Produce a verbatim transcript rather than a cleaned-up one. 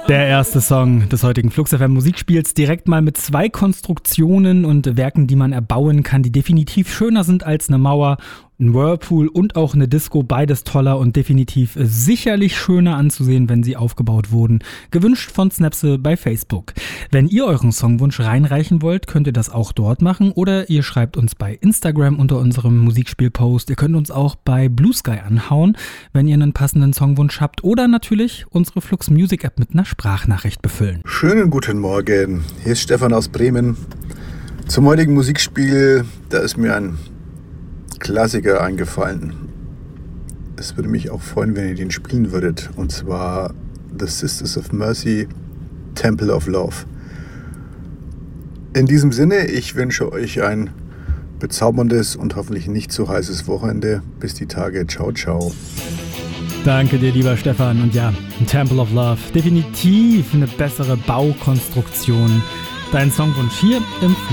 Der erste Song des heutigen Flux F M Musikspiels direkt mal mit zwei Konstruktionen und Werken, die man erbauen kann, die definitiv schöner sind als eine Mauer, ein Whirlpool und auch eine Disco. Beides toller und definitiv sicherlich schöner anzusehen, wenn sie aufgebaut wurden. Gewünscht von Snapse bei Facebook. Wenn ihr euren Songwunsch reinreichen wollt, könnt ihr das auch dort machen oder ihr schreibt uns bei Instagram unter unserem Musikspiel-Post. Ihr könnt uns auch bei Blue Sky anhauen, wenn ihr einen passenden Songwunsch habt oder natürlich unsere Flux Music App mit einer Sprachnachricht befüllen. Schönen guten Morgen, hier ist Stefan aus Bremen. Zum heutigen Musikspiel, da ist mir ein Klassiker eingefallen. Es würde mich auch freuen, wenn ihr den spielen würdet. Und zwar The Sisters of Mercy, Temple of Love. In diesem Sinne, ich wünsche euch ein bezauberndes und hoffentlich nicht zu heißes Wochenende. Bis die Tage. Ciao, ciao. Danke dir, lieber Stefan. Und ja, Temple of Love, definitiv eine bessere Baukonstruktion. Dein Songwunsch hier im